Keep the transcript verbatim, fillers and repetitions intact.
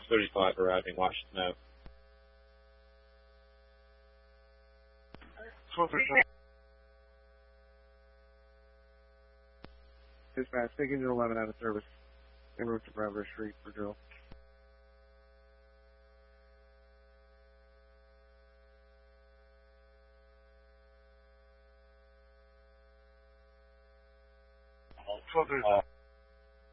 thirty-five arriving, Washington Ave. twelve thirty-five. Dispatch, taking your eleven out of service. En route to Bradbury Street for drill. twelve thirty-five.